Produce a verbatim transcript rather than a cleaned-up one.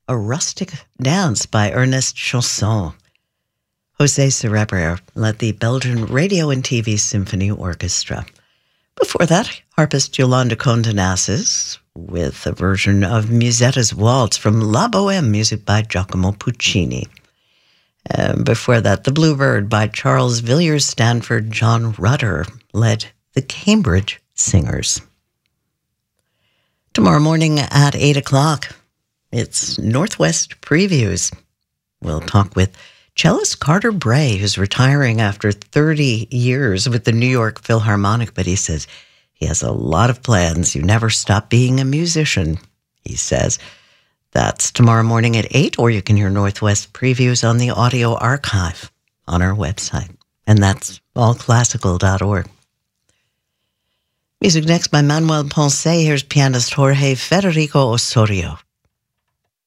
A Rustic Dance by Ernest Chausson. Jose Cerebrer led the Belgian Radio and T V Symphony Orchestra. Before that, harpist Yolanda Condenassis with a version of Musetta's Waltz from La Bohème, music by Giacomo Puccini. And before that, The Bluebird by Charles Villiers Stanford. John Rutter led the Cambridge Singers. Tomorrow morning at eight o'clock, it's Northwest Previews. We'll talk with cellist Carter Bray, who's retiring after thirty years with the New York Philharmonic, but he says he has a lot of plans. You never stop being a musician, he says. That's tomorrow morning at eight, or you can hear Northwest Previews on the audio archive on our website. And that's all classical dot org. Music next by Manuel Ponce. Here's pianist Jorge Federico Osorio.